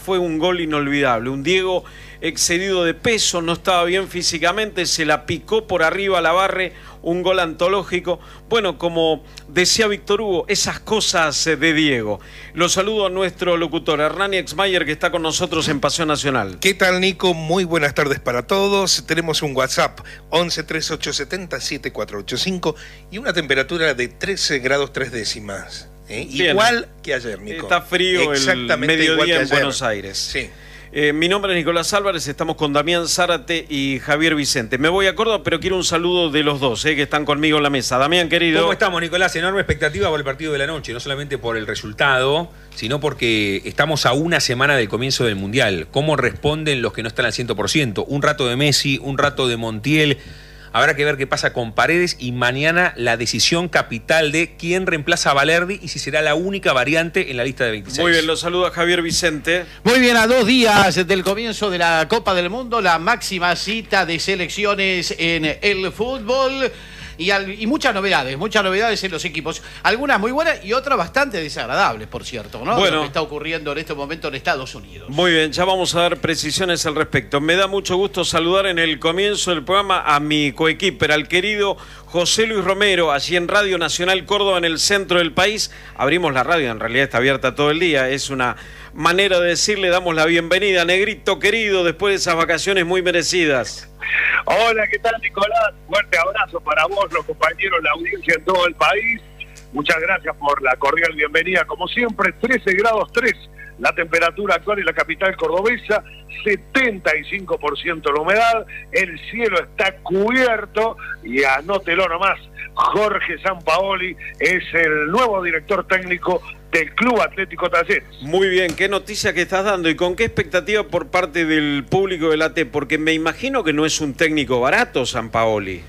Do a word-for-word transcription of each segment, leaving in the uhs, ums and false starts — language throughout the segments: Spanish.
Fue un gol inolvidable, un Diego excedido de peso, no estaba bien físicamente, se la picó por arriba a la barre, un gol antológico. Bueno, como decía Víctor Hugo, esas cosas de Diego. Lo saludo a nuestro locutor Hernán Exmayer, que está con nosotros en Pasión Nacional. ¿Qué tal, Nico? Muy buenas tardes para todos. Tenemos un WhatsApp once, treinta y ocho, setenta, setenta y cuatro ochenta y cinco y una temperatura de trece grados tres décimas. ¿Eh? Igual que ayer, Nico. Está frío el mediodía en Buenos Aires. Sí. Eh, mi nombre es Nicolás Álvarez, estamos con Damián Zárate y Javier Vicente. Me voy a Córdoba, pero quiero un saludo de los dos, eh, que están conmigo en la mesa. Damián, querido. ¿Cómo estamos, Nicolás? Enorme expectativa por el partido de la noche, no solamente por el resultado, sino porque estamos a una semana del comienzo del Mundial. ¿Cómo responden los que no están al cien por ciento? Un rato de Messi, un rato de Montiel. Habrá que ver qué pasa con Paredes y mañana la decisión capital de quién reemplaza a Valerdi y si será la única variante en la lista de veintiséis. Muy bien, lo saluda Javier Vicente. Muy bien, a dos días del comienzo de la Copa del Mundo, la máxima cita de selecciones en el fútbol. Y, al, y muchas novedades, muchas novedades en los equipos. Algunas muy buenas y otras bastante desagradables, por cierto, ¿no? Bueno, lo que está ocurriendo en este momento en Estados Unidos. Muy bien, ya vamos a dar precisiones al respecto. Me da mucho gusto saludar en el comienzo del programa a mi coequiper, al querido José Luis Romero, allí en Radio Nacional Córdoba, en el centro del país. Abrimos la radio, en realidad está abierta todo el día, es una manera de decirle, damos la bienvenida, negrito querido, después de esas vacaciones muy merecidas. Hola, ¿qué tal, Nicolás? Fuerte abrazo para vos, los compañeros, la audiencia en todo el país. Muchas gracias por la cordial bienvenida. Como siempre, trece grados tres, la temperatura actual en la capital cordobesa, setenta y cinco por ciento la humedad, el cielo está cubierto y anótelo nomás, Jorge Sampaoli es el nuevo director técnico del Club Atlético Talleres. Muy bien, qué noticia que estás dando y con qué expectativa por parte del público del A T, porque me imagino que no es un técnico barato Sampaoli.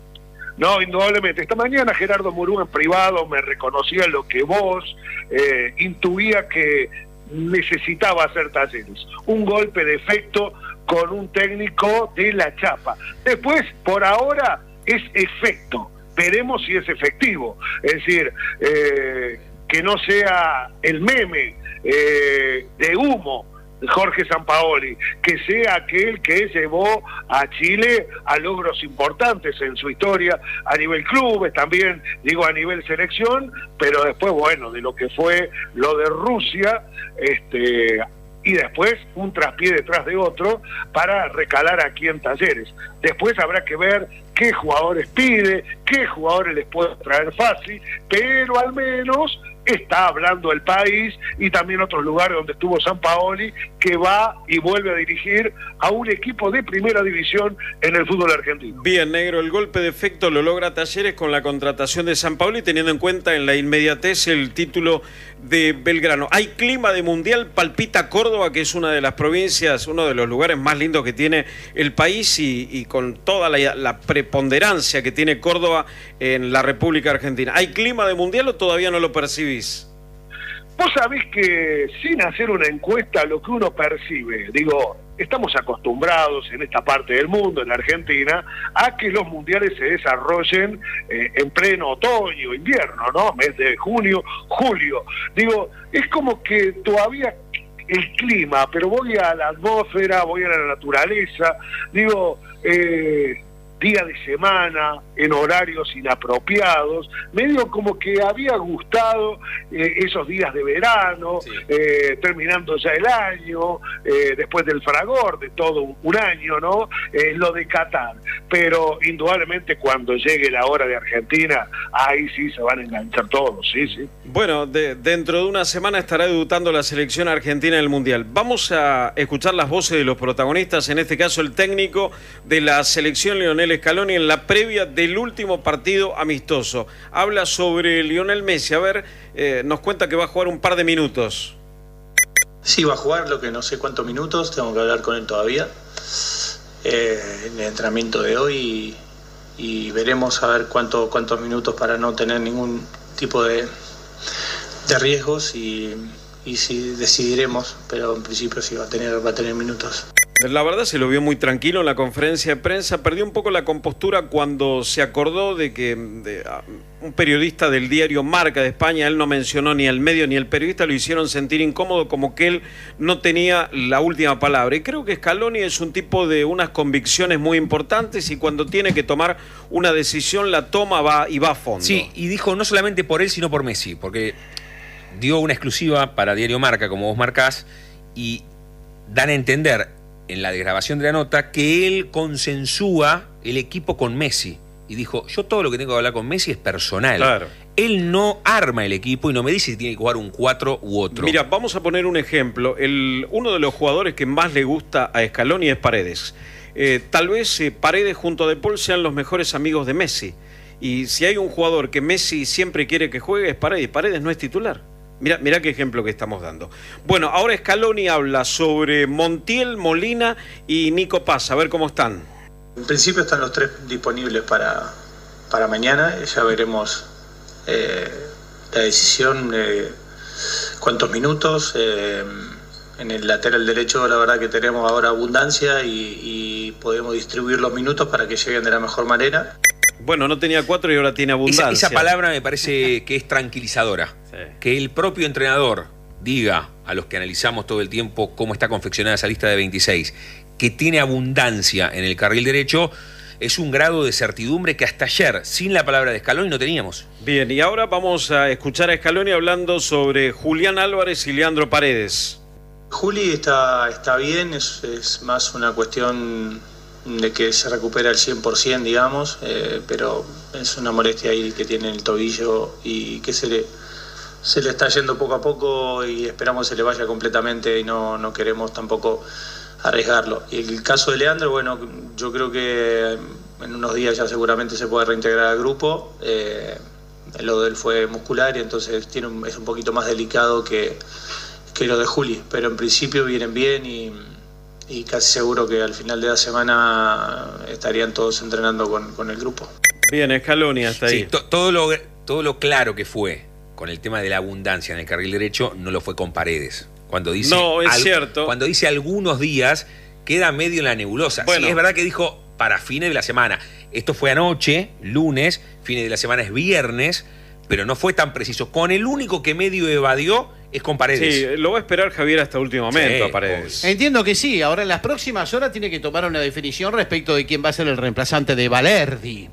No, indudablemente. Esta mañana Gerardo Murú en privado me reconocía lo que vos eh, intuía que necesitaba hacer Talleres. Un golpe de efecto con un técnico de la chapa. Después, por ahora, es efecto. Veremos si es efectivo. Es decir, eh, que no sea el meme eh, de humo de Jorge Sampaoli, que sea aquel que llevó a Chile a logros importantes en su historia, a nivel clubes, también digo a nivel selección, pero después, bueno, de lo que fue lo de Rusia, este... y después un traspié detrás de otro para recalar aquí en Talleres. Después habrá que ver qué jugadores pide, qué jugadores les puede traer fácil, pero al menos está hablando el país y también otros lugares donde estuvo Sampaoli, que va y vuelve a dirigir a un equipo de primera división en el fútbol argentino. Bien, negro, el golpe de efecto lo logra Talleres con la contratación de Sampaoli, teniendo en cuenta en la inmediatez el título de Belgrano. Hay clima de mundial, palpita Córdoba, que es una de las provincias, uno de los lugares más lindos que tiene el país y, y con toda la, la preponderancia que tiene Córdoba en la República Argentina. ¿Hay clima de mundial o todavía no lo percibís? Vos sabés que sin hacer una encuesta lo que uno percibe, digo, estamos acostumbrados en esta parte del mundo, en la Argentina, a que los mundiales se desarrollen eh, en pleno otoño, invierno, ¿no? Mes de junio, julio. Digo, es como que todavía el clima, pero voy a la atmósfera, voy a la naturaleza, digo, eh, día de semana, en horarios inapropiados, medio como que había gustado eh, esos días de verano, sí. eh, terminando ya el año, eh, después del fragor de todo un, un año, ¿no? Eh, lo de Qatar. Pero indudablemente cuando llegue la hora de Argentina, ahí sí se van a enganchar todos, sí, sí. Bueno, de, dentro de una semana estará debutando la selección argentina en el Mundial. Vamos a escuchar las voces de los protagonistas, en este caso el técnico de la selección, Lionel Scaloni, en la previa del último partido amistoso. Habla sobre Lionel Messi. A ver, eh, nos cuenta que va a jugar un par de minutos. Sí, va a jugar, lo que no sé cuántos minutos, tengo que hablar con él todavía. Eh, en el entrenamiento de hoy y, y veremos a ver cuánto, cuántos minutos para no tener ningún tipo de, de riesgos y, y si decidiremos, pero en principio sí va a tener, va a tener minutos. La verdad se lo vio muy tranquilo en la conferencia de prensa, perdió un poco la compostura cuando se acordó de que de, uh, un periodista del diario Marca de España, él no mencionó ni el medio ni el periodista, lo hicieron sentir incómodo, como que él no tenía la última palabra. Y creo que Scaloni es un tipo de unas convicciones muy importantes y cuando tiene que tomar una decisión la toma va y va a fondo. Sí, y dijo no solamente por él, sino por Messi, porque dio una exclusiva para Diario Marca, como vos marcás, y dan a entender en la desgrabación de la nota que él consensúa el equipo con Messi. Y dijo, yo todo lo que tengo que hablar con Messi es personal. Claro. Él no arma el equipo y no me dice si tiene que jugar un cuatro u otro. Mira, vamos a poner un ejemplo. El, uno de los jugadores que más le gusta a Scaloni es Paredes. Eh, tal vez eh, Paredes junto a De Paul sean los mejores amigos de Messi. Y si hay un jugador que Messi siempre quiere que juegue es Paredes. Paredes no es titular. Mirá, mirá qué ejemplo que estamos dando. Bueno, ahora Scaloni habla sobre Montiel, Molina y Nico Paz. A ver cómo están. En principio están los tres disponibles para, para mañana. Ya veremos eh, la decisión, eh, cuántos minutos. Eh, en el lateral derecho la verdad que tenemos ahora abundancia y, y podemos distribuir los minutos para que lleguen de la mejor manera. Bueno, no tenía cuatro y ahora tiene abundancia. Esa, esa palabra me parece que es tranquilizadora. Sí. Que el propio entrenador diga a los que analizamos todo el tiempo cómo está confeccionada esa lista de veintiséis, que tiene abundancia en el carril derecho, es un grado de certidumbre que hasta ayer, sin la palabra de Scaloni, no teníamos. Bien, y ahora vamos a escuchar a Scaloni hablando sobre Julián Álvarez y Leandro Paredes. Juli está, está bien, es, es más una cuestión de que se recupera al cien por ciento, digamos, eh, pero es una molestia ahí que tiene el tobillo y que se le, se le está yendo poco a poco y esperamos que se le vaya completamente y no, no queremos tampoco arriesgarlo. Y el caso de Leandro, bueno, yo creo que en unos días ya seguramente se puede reintegrar al grupo. Eh, lo de él fue muscular y entonces tiene un, es un poquito más delicado que, que lo de Juli, pero en principio vienen bien y... y casi seguro que al final de la semana estarían todos entrenando con, con el grupo. Bien, Scaloni hasta ahí. Sí, to, todo, lo, todo lo claro que fue con el tema de la abundancia en el carril derecho no lo fue con Paredes. Cuando dice no, es al, cierto. Cuando dice algunos días, queda medio en la nebulosa. Bueno. Sí, es verdad que dijo para fines de la semana. Esto fue anoche, lunes, fines de la semana es viernes, pero no fue tan preciso. Con el único que medio evadió es con Paredes. Sí, lo va a esperar Javier hasta último momento, sí, a Paredes. Entiendo que sí. Ahora en las próximas horas tiene que tomar una definición respecto de quién va a ser el reemplazante de Balerdi.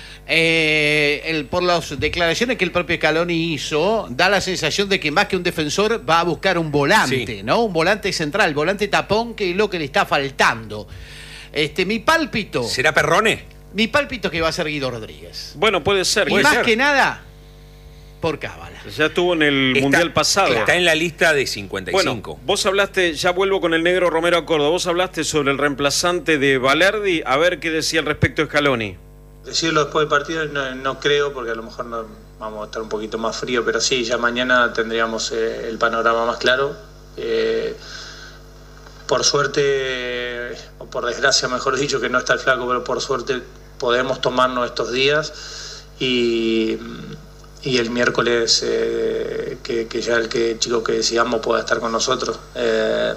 Eh, el, por las declaraciones que el propio Scaloni hizo, da la sensación de que más que un defensor va a buscar un volante, sí. ¿no? Un volante central, volante tapón, que es lo que le está faltando. Este, mi pálpito... ¿Será Perrone? Mi pálpito es que va a ser Guido Rodríguez. Bueno, puede ser. Y puede más ser. que nada... por cábala. Ya estuvo en el está, Mundial pasado. Está en la lista de cincuenta y cinco. Bueno, vos hablaste, ya vuelvo con el negro Romero a Córdoba, vos hablaste sobre el reemplazante de Balerdi, a ver qué decía al respecto Scaloni. Decirlo después del partido no, no creo, porque a lo mejor no, vamos a estar un poquito más frío, pero sí, ya mañana tendríamos eh, el panorama más claro. Eh, por suerte, o por desgracia mejor dicho, que no está el flaco, pero por suerte podemos tomarnos estos días y... y el miércoles eh, que, que ya el que chico que decidamos pueda estar con nosotros. Eh,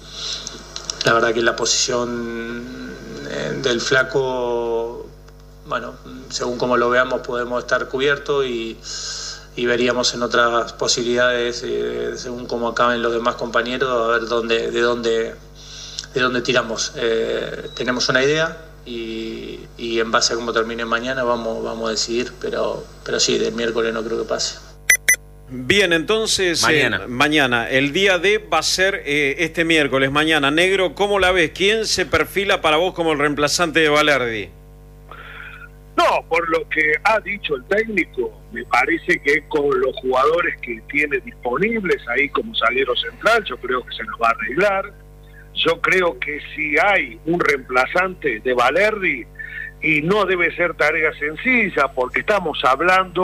la verdad que la posición eh, del flaco, bueno, según como lo veamos podemos estar cubiertos y, y veríamos en otras posibilidades eh, según cómo acaben los demás compañeros a ver dónde, de dónde de dónde tiramos. Eh, tenemos una idea Y, y en base a cómo termine mañana vamos, vamos a decidir, pero, pero sí, del miércoles no creo que pase. Bien, entonces mañana, eh, mañana el día D va a ser eh, este miércoles, mañana. Negro, ¿cómo la ves? ¿Quién se perfila para vos como el reemplazante de Balerdi? No, por lo que ha dicho el técnico, me parece que con los jugadores que tiene disponibles ahí como zaguero central, yo creo que se nos va a arreglar. Yo creo que si hay un reemplazante de Balerdi, y no debe ser tarea sencilla, porque estamos hablando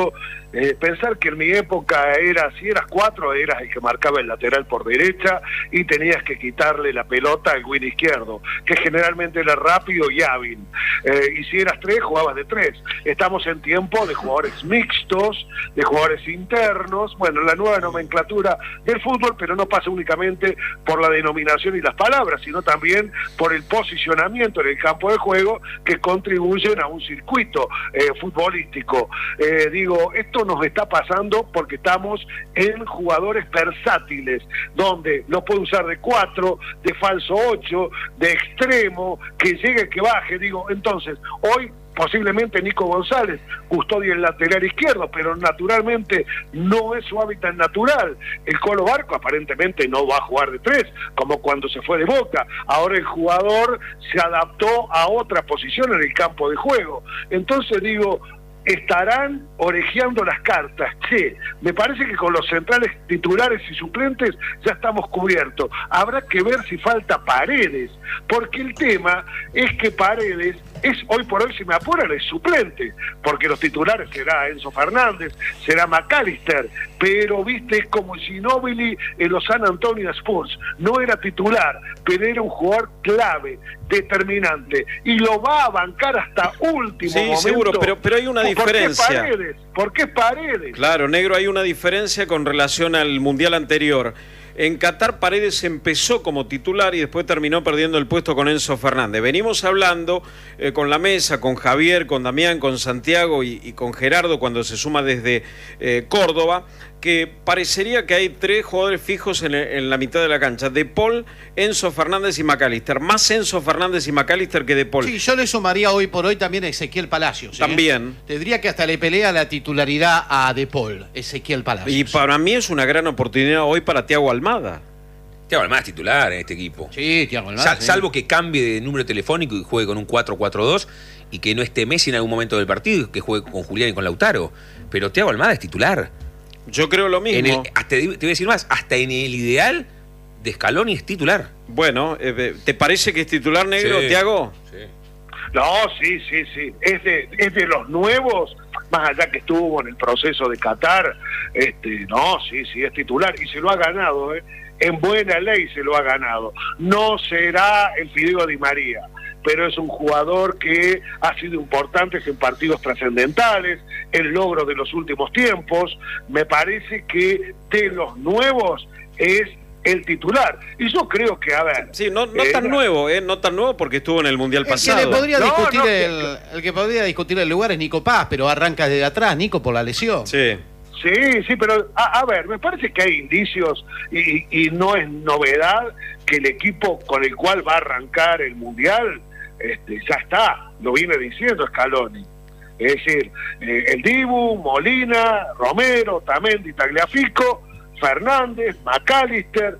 Eh, pensar que en mi época era, si eras cuatro, eras el que marcaba el lateral por derecha y tenías que quitarle la pelota al win izquierdo, que generalmente era rápido y hábil. Eh, y si eras tres, jugabas de tres. Estamos en tiempo de jugadores mixtos, de jugadores internos, bueno, la nueva nomenclatura del fútbol, pero no pasa únicamente por la denominación y las palabras, sino también por el posicionamiento en el campo de juego que contribuyen a un circuito eh, futbolístico. Eh, digo, esto nos está pasando porque estamos en jugadores versátiles, donde lo puede usar de cuatro, de falso ocho, de extremo, que llegue, que baje. Digo, entonces, hoy posiblemente Nico González custodia el lateral izquierdo, pero naturalmente no es su hábitat natural. El Colo Barco aparentemente no va a jugar de tres, como cuando se fue de Boca. Ahora el jugador se adaptó a otra posición en el campo de juego. Entonces digo, estarán orejeando las cartas. Che, me parece que con los centrales titulares y suplentes ya estamos cubiertos. Habrá que ver si falta Paredes, porque el tema es que Paredes es, hoy por hoy, si me apuran, es suplente, porque los titulares será Enzo Fernández, será McAllister, pero viste, es como Ginóbili en los San Antonio Spurs, no era titular, pero era un jugador clave, determinante, y lo va a bancar hasta último sí, momento. seguro, pero, pero hay una diferencia. ¿Por qué Paredes? ¿Por qué Paredes? Claro, negro, hay una diferencia con relación al Mundial anterior. En Qatar Paredes empezó como titular y después terminó perdiendo el puesto con Enzo Fernández. Venimos hablando eh, con la mesa, con Javier, con Damián, con Santiago y, y con Gerardo cuando se suma desde eh, Córdoba, que parecería que hay tres jugadores fijos en, en la mitad de la cancha: De Paul, Enzo Fernández y McAllister. Más Enzo Fernández y McAllister que De Paul. Sí, yo le sumaría hoy por hoy también a Ezequiel Palacios. ¿eh? También. Tendría que hasta le pelea la titularidad a De Paul, Ezequiel Palacios. Y para mí es una gran oportunidad hoy para Thiago Almada. Thiago Almada es titular en este equipo. Sí, Thiago Almada. Sal, sí. Salvo que cambie de número telefónico y juegue con un cuatro cuatro dos y que no esté Messi en algún momento del partido, que juegue con Julián y con Lautaro. Pero Thiago Almada es titular. Yo creo lo mismo. En el, hasta, te voy a decir más, hasta en el ideal de Scaloni es titular. Bueno, eh, ¿te parece que es titular, negro, Sí. Thiago? Sí. No, sí, sí, sí. Es de, es de los nuevos, más allá que estuvo en el proceso de Qatar, este, no, sí, sí, es titular y se lo ha ganado, ¿eh? En buena ley se lo ha ganado. No será el Fideo Di María, pero es un jugador que ha sido importante en partidos trascendentales, el logro de los últimos tiempos. Me parece que de los nuevos es el titular. Y yo creo que, a ver... Sí, no, no eh, tan nuevo, ¿eh? No tan nuevo porque estuvo en el Mundial El que, pasado. le podría No, discutir no, el, el que podría discutir el lugar es Nico Paz, pero arranca desde atrás, Nico, por la lesión. Sí. Sí, sí, pero a, a ver, me parece que hay indicios y, y no es novedad que el equipo con el cual va a arrancar el Mundial este, ya está, lo viene diciendo Scaloni. Es decir, eh, el Dibu, Molina, Romero, Tamendi, Tagliafico, Fernández, McAllister,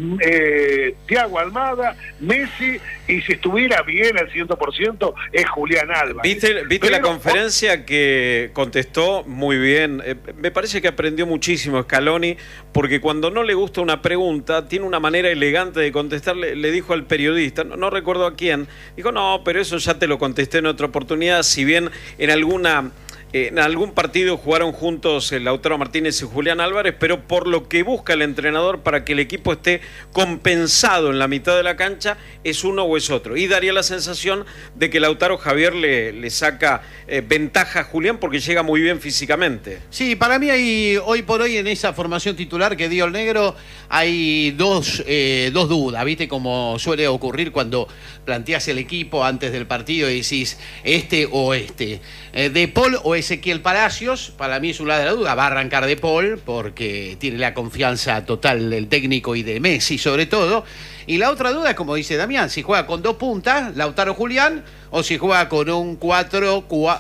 eh, Thiago Almada, Messi, y si estuviera bien al cien por ciento es Julián Álvarez. ¿Viste, viste Pero, la conferencia que contestó muy bien? Eh, me parece que aprendió muchísimo Scaloni, porque cuando no le gusta una pregunta, tiene una manera elegante de contestar. Le, le dijo al periodista, no, no recuerdo a quién, dijo, no, pero eso ya te lo contesté en otra oportunidad, si bien en alguna... En algún partido jugaron juntos el Lautaro Martínez y Julián Álvarez, pero por lo que busca el entrenador para que el equipo esté compensado en la mitad de la cancha, es uno o es otro. Y daría la sensación de que Lautaro Javier le, le saca eh, ventaja a Julián porque llega muy bien físicamente. Sí, para mí hay hoy por hoy en esa formación titular que dio el negro hay dos, eh, dos dudas, ¿viste? Como suele ocurrir cuando planteás el equipo antes del partido y decís este o este. Eh, De Paul o Ezequiel Palacios, para mí es un lado de la duda. Va a arrancar De Paul porque tiene la confianza total del técnico y de Messi sobre todo. Y la otra duda es, como dice Damián, si juega con dos puntas, Lautaro Julián, o si juega con un cuatro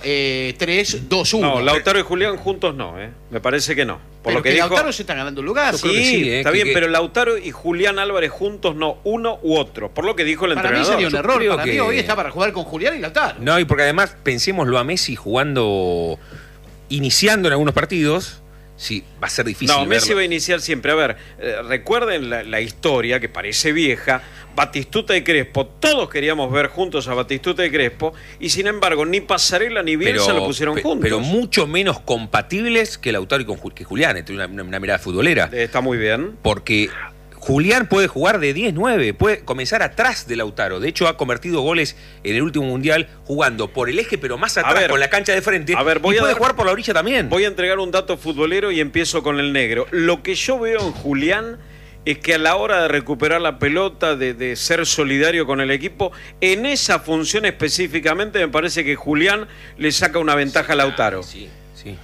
tres dos uno. No, Lautaro y Julián juntos no, ¿eh? Me parece que no. Por pero lo que, que dijo, Lautaro se está ganando un lugar. Sí, sí, eh, está que, bien, que... pero Lautaro y Julián Álvarez juntos no, uno u otro, por lo que dijo el Para mí entrenador. sería un Yo error. creo Para que- mí hoy está para jugar con Julián y Lautaro. No, y porque además pensémoslo a Messi jugando, iniciando en algunos partidos sí, va a ser difícil. No, Messi verlo. va a iniciar siempre. A ver, eh, recuerden la, la historia que parece vieja. Batistuta y Crespo, todos queríamos ver juntos a Batistuta y Crespo, y sin embargo, ni Pasarela ni Bielsa lo pusieron pe, juntos. Pero mucho menos compatibles que Lautaro y con, que Julián, entre una, una, una mirada futbolera. Eh, está muy bien. Porque Julián puede jugar de diez nueve, puede comenzar atrás de Lautaro. De hecho, ha convertido goles en el último mundial jugando por el eje, pero más atrás, ver, con la cancha de frente. A ver, voy y a puede dar, jugar por la orilla también. Voy a entregar un dato futbolero y empiezo con el negro. Lo que yo veo en Julián es que a la hora de recuperar la pelota, de, de ser solidario con el equipo, en esa función específicamente me parece que Julián le saca una ventaja a Lautaro. Sí, sí.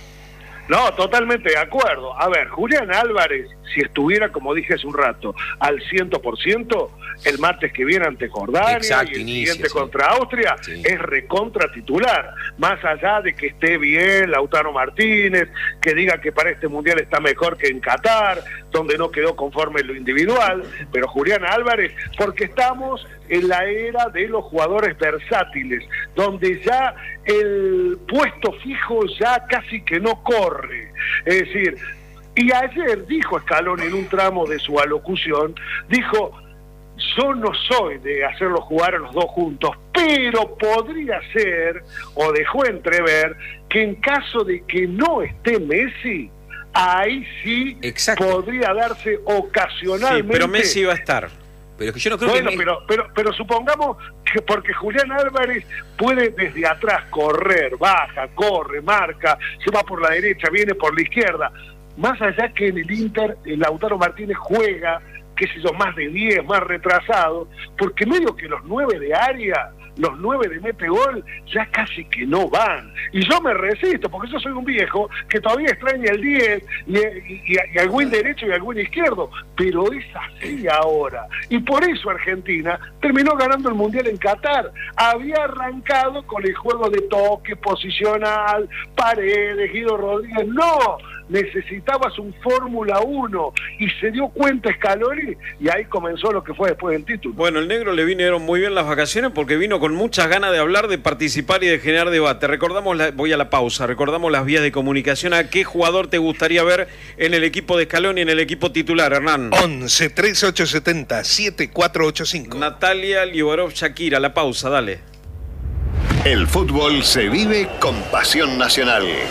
No, totalmente de acuerdo. A ver, Julián Álvarez, si estuviera, como dije hace un rato, al cien por ciento, el martes que viene ante Jordania Exacto, y el inicia, siguiente sí. contra Austria, Sí. es recontra titular. Más allá de que esté bien Lautaro Martínez, que diga que para este Mundial está mejor que en Qatar, donde no quedó conforme en lo individual, pero Julián Álvarez, porque estamos en la era de los jugadores versátiles, donde ya el puesto fijo ya casi que no corre. Es decir, y ayer dijo Scaloni en un tramo de su alocución, dijo: yo no soy de hacerlos jugar a los dos juntos, pero podría ser, o dejó entrever, que en caso de que no esté Messi, ahí sí Exacto. podría darse ocasionalmente. Sí, pero Messi va a estar. Pero es que yo no creo Bueno, que... pero, pero, pero supongamos que porque Julián Álvarez puede desde atrás correr, baja, corre, marca, se va por la derecha, viene por la izquierda. Más allá que en el Inter, el Lautaro Martínez juega, qué sé yo, más de diez, más retrasado, porque medio que los nueve de área, los nueve de mete gol, ya casi que no van. Y yo me resisto, porque yo soy un viejo que todavía extraña el diez, y, y, y algún derecho y algún izquierdo, pero es así ahora. Y por eso Argentina terminó ganando el Mundial en Qatar. Había arrancado con el juego de toque, posicional, Paredes, Guido Rodríguez. No, necesitabas un Fórmula uno, y se dio cuenta Scaloni, y ahí comenzó lo que fue después del título. Bueno, el negro le vinieron muy bien las vacaciones porque vino con muchas ganas de hablar, de participar y de generar debate. Recordamos, la, voy a la pausa, recordamos las vías de comunicación. ¿A qué jugador te gustaría ver en el equipo de Scaloni, en el equipo titular, Hernán? once, treinta y ocho setenta, setenta y cuatro ochenta y cinco. Natalia Liubarov Shakira, la pausa, dale. El fútbol se vive con pasión nacional.